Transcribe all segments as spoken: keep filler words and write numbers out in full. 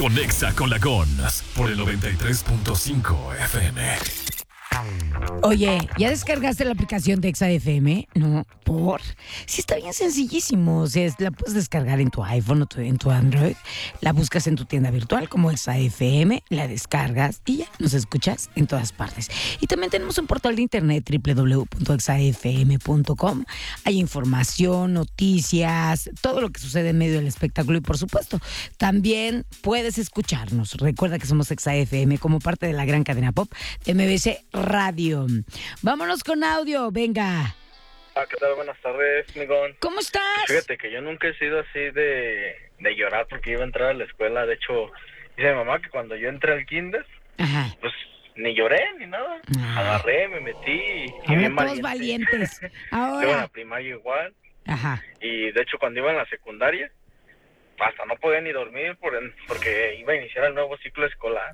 Conexa con la Gons por el noventa y tres punto cinco F M. Oye, ¿ya descargaste la aplicación de Exa F M? No, ¿por? Sí, está bien sencillísimo. O sea, es- la puedes descargar en tu iPhone o tu- en tu Android. La buscas en tu tienda virtual como Exa F M, la descargas y ya nos escuchas en todas partes. Y también tenemos un portal de internet doble u doble u doble u punto exa f m punto com. Hay información, noticias, todo lo que sucede en medio del espectáculo y por supuesto, también puedes escucharnos. Recuerda que somos Exa F M como parte de la gran cadena pop de M B C Radio. Vámonos con audio, venga. Ah, ¿qué tal? Buenas tardes, Migón. ¿Cómo estás? Fíjate que yo nunca he sido así de, de llorar porque iba a entrar a la escuela. De hecho, dice mi mamá que cuando yo entré al kinder, Ajá. pues ni lloré ni nada. Ah. Agarré, me metí y Ahora bien todos valiente. valientes. Luego en la Ahora. primaria igual. Ajá. Y de hecho cuando iba en la secundaria, hasta no podía ni dormir por, porque iba a iniciar el nuevo ciclo escolar.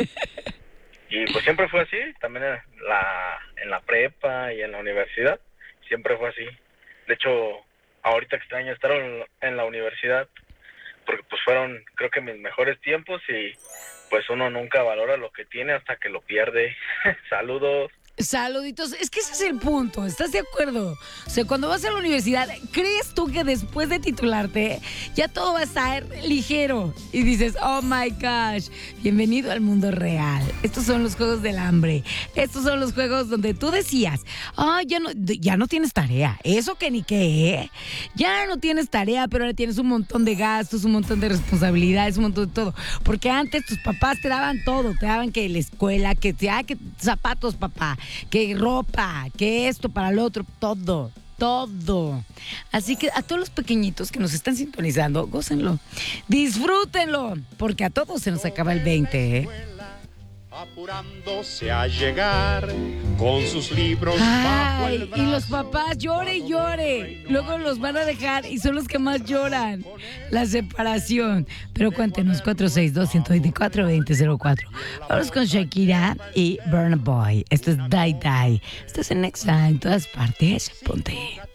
Y pues siempre fue así, también en la, en la prepa y en la universidad, siempre fue así. De hecho, ahorita extraño estar en, en la universidad, porque pues fueron, creo que mis mejores tiempos y pues uno nunca valora lo que tiene hasta que lo pierde. Saludos. Saluditos, es que ese es el punto, ¿estás de acuerdo? O sea, cuando vas a la universidad, ¿crees tú que después de titularte ya todo va a estar ligero? Y dices, oh my gosh, bienvenido al mundo real. Estos son los juegos del hambre. Estos son los juegos donde tú decías, ah, ya no, ya no tienes tarea. Eso que ni qué, ¿eh? Ya no tienes tarea, pero ahora tienes un montón de gastos, un montón de responsabilidades, un montón de todo. Porque antes tus papás te daban todo, te daban que la escuela, que, ah, que zapatos, papá, que ropa, que esto para el otro, todo, todo. Así que a todos los pequeñitos que nos están sintonizando, gócenlo, disfrútenlo, porque a todos se nos acaba el veinte, ¿eh? Apurándose a llegar con sus libros bajo el Ay, brazo. y los papás llore y llore. Luego los van a dejar y son los que más lloran. La separación. Pero cuéntenos, cuatro seis dos, uno dos cuatro, dos cero cero cuatro. Vamos con Shakira y Burna Boy. Esto es Die Die. Estás en Exa en todas partes. Ponte.